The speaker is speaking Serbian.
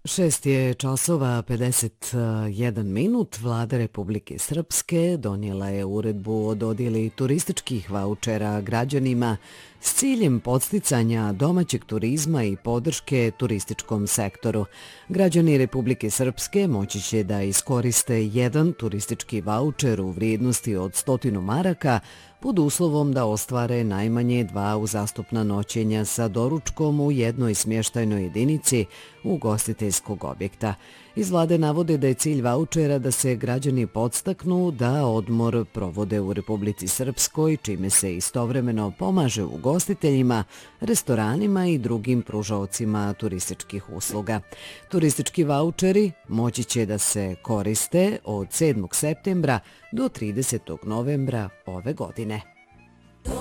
6 je časova 51 minut. Vlada Republike Srpske donijela je uredbu o dodjeli turističkih vaučera građanima s ciljem podsticanja domaćeg turizma i podrške turističkom sektoru. Građani Republike Srpske moći će da iskoriste jedan turistički vaučer u vrijednosti od 100 maraka pod uslovom da ostvare najmanje 2 uzastopna noćenja sa doručkom u jednoj smještajnoj jedinici ugostiteljskog objekta. Iz vlade navode da je cilj vaučera da se građani podstaknu da odmor provode u Republici Srpskoj, čime se istovremeno pomaže ugostiteljima, restoranima i drugim pružaocima turističkih usluga. Turistički vaučeri moći će da se koriste od 7. septembra do 30. novembra ove godine.